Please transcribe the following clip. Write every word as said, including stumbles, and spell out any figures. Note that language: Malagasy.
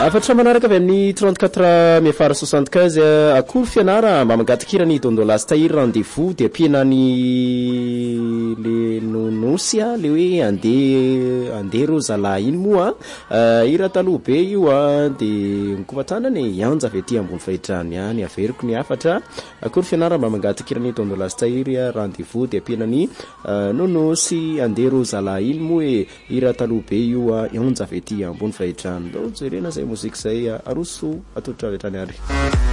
afatra manaraka avy amin'ny trente-quatre mefara soixante-quinze akory fianara mamagatikirany dondolas tahir rendez-vous dia pienany le nonosy le hoe ande ande rozala iny moa ira taloha be io a de mikovatanany yanja avy aty ambony fahitrany any averiko ny afatra akory fianara mamagatikirany dondolas tahir rendez-vous dia pienany nonosy ande rozala iny moa ira taloha be io a yanja avy aty ambony fahitrany do jerena zay musique zay aroso atotravy hatrany ary